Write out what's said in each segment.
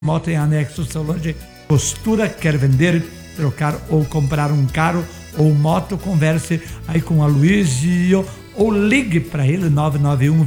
Moto em anexo Solange Costura. Quer vender, trocar ou comprar um carro ou moto? Converse aí com a Luizio ou ligue para ele 991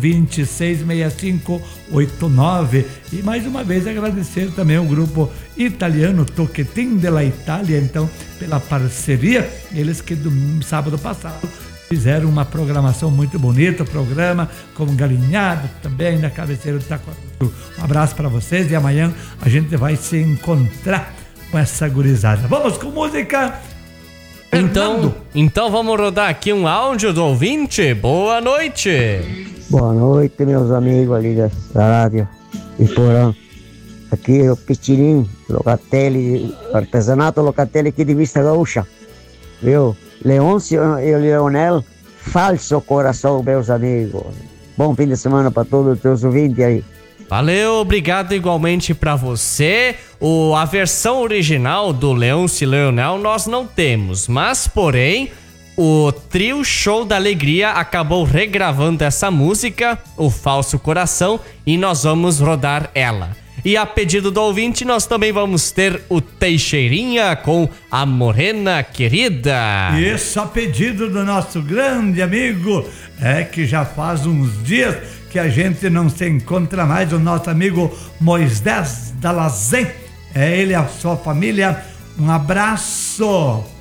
266589. E mais uma vez agradecer também ao grupo italiano Tocchetin della Itália, então, pela parceria. Eles que do sábado passado fizeram uma programação muito bonita, programa como galinhada também na cabeceira do Taquaratu. Um abraço para vocês e amanhã a gente vai se encontrar com essa gurizada. Vamos com música. Então vamos rodar aqui um áudio do ouvinte. Boa noite. Boa noite, meus amigos ali da rádio Iporã. Aqui é o Pitirim, Locatelli, artesanato Locatelli aqui de Vista Gaúcha. Viu? Leôncio e Leonel, falso coração, meus amigos. Bom fim de semana para todos os teus ouvintes aí. Valeu, obrigado igualmente pra você. A versão original do Leôncio e Leonel nós não temos, mas porém o trio Show da Alegria acabou regravando essa música, o Falso Coração, e nós vamos rodar ela. E a pedido do ouvinte, nós também vamos ter o Teixeirinha com a Morena Querida. Isso, a pedido do nosso grande amigo, que já faz uns dias que a gente não se encontra mais, o nosso amigo Moisés Dalazen. Ele e a sua família, um abraço